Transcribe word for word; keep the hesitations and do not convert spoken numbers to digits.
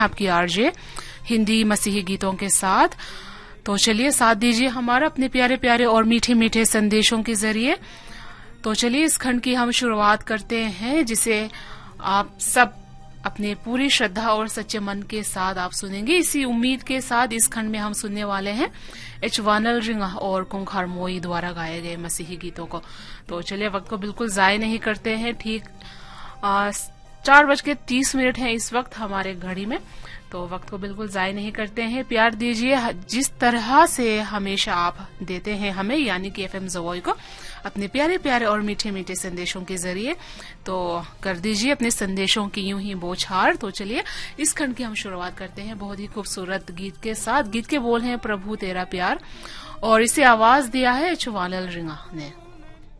आपकी आरजे हिंदी मसीही गीतों के साथ। तो चलिए साथ दीजिए हमारा अपने प्यारे प्यारे और मीठे मीठे संदेशों के जरिए। तो चलिए इस खंड की हम शुरुआत करते हैं, जिसे आप सब अपने पूरी श्रद्धा और सच्चे मन के साथ आप सुनेंगे। इसी उम्मीद के साथ इस खंड में हम सुनने वाले हैं एच वानल रिंगा और कुंखार मोई द्वारा गाए गए मसीही गीतों को। तो चलिए वक्त को बिल्कुल जाय नहीं करते हैं। ठीक चार बज के तीस मिनट है इस वक्त हमारे घड़ी में, तो वक्त को बिल्कुल जाय नहीं करते हैं। प्यार दीजिए जिस तरह से हमेशा आप देते हैं हमें, यानी कि एफएम जवोई को, अपने प्यारे प्यारे और मीठे मीठे संदेशों के जरिए। तो कर दीजिए अपने संदेशों की यूं ही बौछार। तो चलिए इस खंड की हम शुरुआत करते हैं बहुत ही खूबसूरत गीत के साथ। गीत के बोल हैं प्रभु तेरा प्यार, और इसे आवाज दिया है एच वानल रिंगा ने।